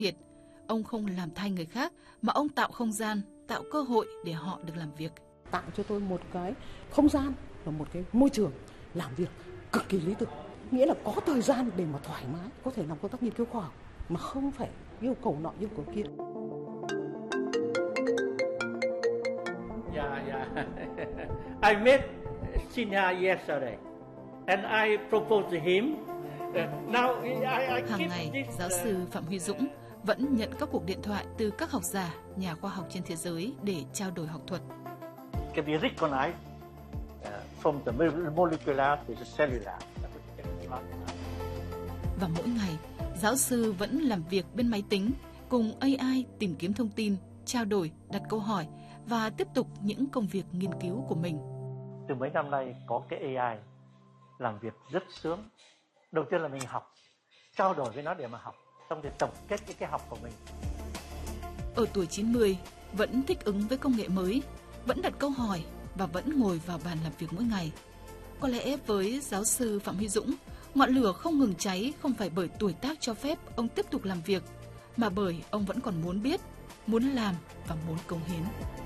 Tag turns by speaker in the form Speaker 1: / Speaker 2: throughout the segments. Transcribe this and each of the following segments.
Speaker 1: biệt. Ông không làm thay người khác mà ông tạo không gian, tạo cơ hội để họ được làm việc.
Speaker 2: Tạo cho tôi một cái không gian và một cái môi trường làm việc cực kỳ lý tưởng. Nghĩa là có thời gian để mà thoải mái, có thể làm công tác nghiên cứu khoa học mà không phải yêu cầu nọ yêu cầu kia.
Speaker 3: I met Sinha yesterday and I proposed to him. Now I
Speaker 1: Hàng ngày, giáo sư Phạm Huy Dũng vẫn nhận các cuộc điện thoại từ các học giả, nhà khoa học trên thế giới để trao đổi học thuật.
Speaker 3: Can be recognized from the molecular to the cellular.
Speaker 1: Và mỗi ngày, giáo sư vẫn làm việc bên máy tính, cùng AI tìm kiếm thông tin, trao đổi, đặt câu hỏi và tiếp tục những công việc nghiên cứu của mình.
Speaker 3: Từ mấy năm nay có cái AI làm việc rất sướng. Đầu tiên là mình học, trao đổi với nó để mà học, xong rồi tổng kết những cái học của mình.
Speaker 1: Ở tuổi 90, vẫn thích ứng với công nghệ mới, vẫn đặt câu hỏi và vẫn ngồi vào bàn làm việc mỗi ngày. Có lẽ với giáo sư Phạm Huy Dũng, ngọn lửa không ngừng cháy không phải bởi tuổi tác cho phép ông tiếp tục làm việc, mà bởi ông vẫn còn muốn biết, muốn làm và muốn cống hiến.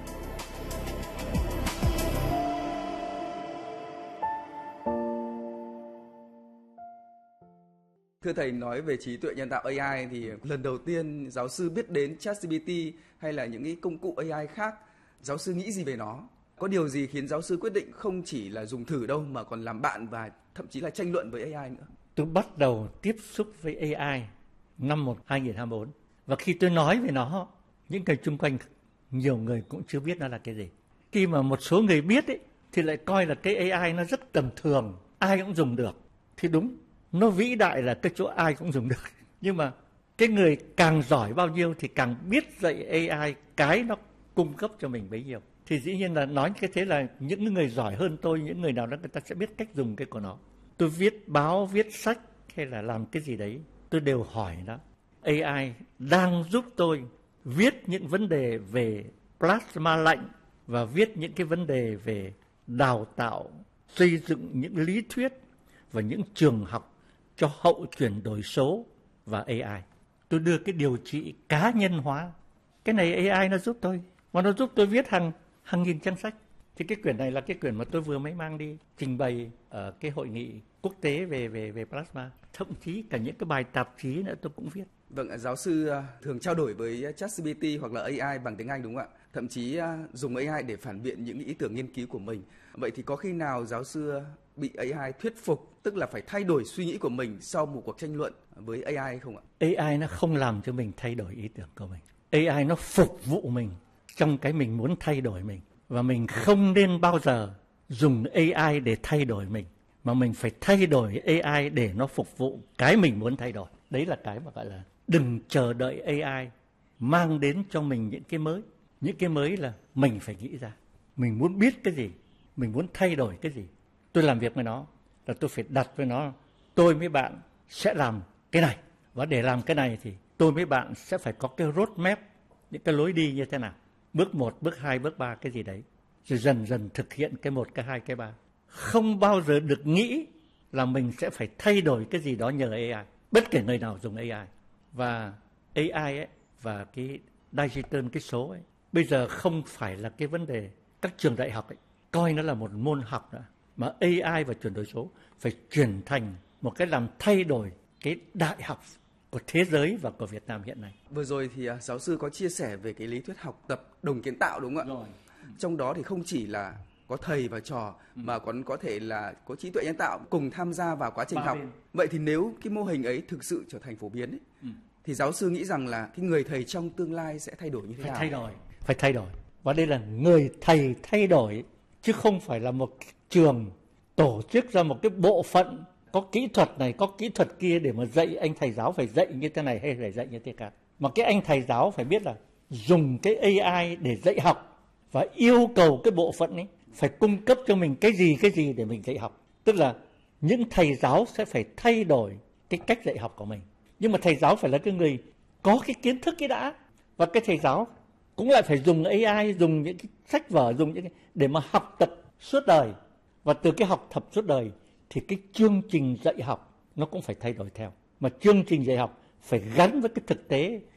Speaker 4: Thưa thầy, nói về trí tuệ nhân tạo AI thì lần đầu tiên giáo sư biết đến ChatGPT hay là những cái công cụ AI khác, giáo sư nghĩ gì về nó? Có điều gì khiến giáo sư quyết định không chỉ là dùng thử đâu mà còn làm bạn và thậm chí là tranh luận với AI nữa?
Speaker 3: Tôi bắt đầu tiếp xúc với AI năm 2024 và khi tôi nói về nó, những người chung quanh nhiều người cũng chưa biết nó là cái gì. Khi mà một số người biết ấy, thì lại coi là cái AI nó rất tầm thường, ai cũng dùng được. Thì đúng, nó vĩ đại là cái chỗ ai cũng dùng được. Nhưng mà cái người càng giỏi bao nhiêu thì càng biết dạy AI cái nó cung cấp cho mình bấy nhiêu. Thì dĩ nhiên là nói cái thế là những người giỏi hơn tôi, những người nào đó người ta sẽ biết cách dùng cái của nó. Tôi viết báo, viết sách hay là làm cái gì đấy, tôi đều hỏi nó. AI đang giúp tôi viết những vấn đề về plasma lạnh và viết những cái vấn đề về đào tạo, xây dựng những lý thuyết và những trường học cho hậu chuyển đổi số và AI. Tôi đưa cái điều trị cá nhân hóa. Cái này AI nó giúp tôi. Và nó giúp tôi viết hàng nghìn trang sách. Thì cái quyển này là cái quyển mà tôi vừa mới mang đi trình bày ở cái hội nghị quốc tế về plasma. Thậm chí cả những cái bài tạp chí nữa tôi cũng viết.
Speaker 4: Vâng, giáo sư thường trao đổi với ChatGPT hoặc là AI bằng tiếng Anh đúng không ạ? Thậm chí dùng AI để phản biện những ý tưởng nghiên cứu của mình. Vậy thì có khi nào giáo sư bị AI thuyết phục, tức là phải thay đổi suy nghĩ của mình sau một cuộc tranh luận với AI không ạ?
Speaker 3: AI nó không làm cho mình thay đổi ý tưởng của mình. AI nó phục vụ mình trong cái mình muốn thay đổi mình. Và mình không nên bao giờ dùng AI để thay đổi mình, mà mình phải thay đổi AI để nó phục vụ cái mình muốn thay đổi. Đấy là cái mà gọi là đừng chờ đợi AI mang đến cho mình những cái mới. Những cái mới là mình phải nghĩ ra. Mình muốn biết cái gì, mình muốn thay đổi cái gì. Tôi làm việc với nó là tôi phải đặt với nó, tôi với bạn sẽ làm cái này. Và để làm cái này thì tôi với bạn sẽ phải có cái roadmap, những cái lối đi như thế nào. Bước 1, bước 2, bước 3 cái gì đấy. Rồi dần dần thực hiện cái 1, cái 2, cái 3. Không bao giờ được nghĩ là mình sẽ phải thay đổi cái gì đó nhờ AI. Bất kể người nào dùng AI. Và AI ấy, và cái digital, cái số ấy, bây giờ không phải là cái vấn đề các trường đại học ấy, coi nó là một môn học nữa. Mà AI và chuyển đổi số phải chuyển thành một cái làm thay đổi cái đại học của thế giới và của Việt Nam hiện nay.
Speaker 4: Vừa rồi thì giáo sư có chia sẻ về cái lý thuyết học tập đồng kiến tạo đúng không ạ? Rồi. Trong đó thì không chỉ là có thầy và trò mà còn có thể là có trí tuệ nhân tạo cùng tham gia vào quá trình học. Vậy thì nếu cái mô hình ấy thực sự trở thành phổ biến ấy, thì giáo sư nghĩ rằng là cái người thầy trong tương lai sẽ thay đổi như thế nào?
Speaker 3: Phải thay đổi. Và đây là người thầy thay đổi, chứ không phải là một trường tổ chức ra một cái bộ phận có kỹ thuật này, có kỹ thuật kia để mà dạy anh thầy giáo phải dạy như thế này hay phải dạy như thế khác. Mà cái anh thầy giáo phải biết là dùng cái AI để dạy học và yêu cầu cái bộ phận ấy phải cung cấp cho mình cái gì để mình dạy học. Tức là những thầy giáo sẽ phải thay đổi cái cách dạy học của mình. Nhưng mà thầy giáo phải là cái người có cái kiến thức ấy đã. Và cái thầy giáo cũng lại phải dùng AI, dùng những cái sách vở, dùng những cái để mà học tập suốt đời. Và từ cái học tập suốt đời thì cái chương trình dạy học nó cũng phải thay đổi theo. Mà chương trình dạy học phải gắn với cái thực tế